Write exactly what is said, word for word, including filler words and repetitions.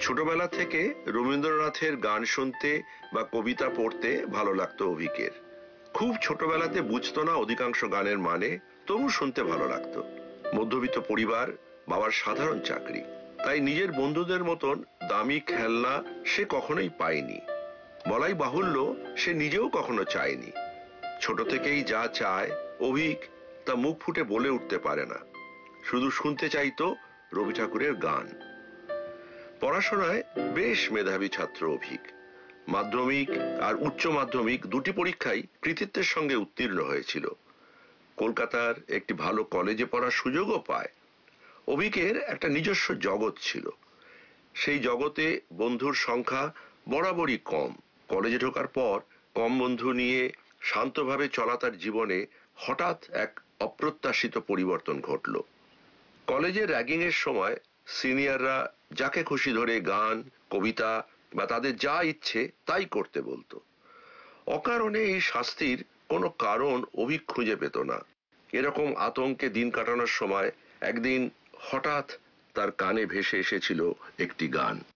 ছোটবেলা থেকে রবীন্দ্রনাথের গান শুনতে বা কবিতা পড়তে ভালো লাগতো অভিকের। খুব ছোটবেলাতে বুঝতো না অধিকাংশ গানের মানে, তবু শুনতে ভালো লাগতো। মধ্যবিত্ত পরিবার, বাবার সাধারণ চাকরি, তাই নিজের বন্ধুদের মতন দামি খেলনা সে কখনোই পায়নি। বলাই বাহুল্য, সে নিজেও কখনো চায়নি। ছোট থেকেই যা চায় অভিক তা মুখ ফুটে বলে উঠতে পারে না, শুধু শুনতে চাইতো রবি ঠাকুরের গান। পড়াশোনায় বেশ মেধাবী ছাত্র অভিক। মাধ্যমিক আর উচ্চ মাধ্যমিক দুটি পরীক্ষায় কৃতিত্বের সঙ্গে উত্তীর্ণ হয়েছিল। কলকাতার একটি ভালো কলেজে পড়ার সুযোগও পায়। অভিকের একটা নিজস্ব জগৎ ছিল। সেই জগতে বন্ধুর সংখ্যা বরাবরই কম। কলেজে ঢোকার পর কম বন্ধু নিয়ে শান্তভাবে চলা তার জীবনে হঠাৎ এক অপ্রত্যাশিত পরিবর্তন ঘটল। কলেজের র্যাগিং এর সময় সিনিয়ররা যাকে খুশি ধরে গান, কবিতা বা তাদের যা ইচ্ছে তাই করতে বলতো। অকারণে এই শাস্তির কোনো কারণ অভিক খুঁজে পেত না। এরকম আতঙ্কে দিন কাটানোর সময় একদিন হঠাৎ তার কানে ভেসে এসেছিল একটি গান।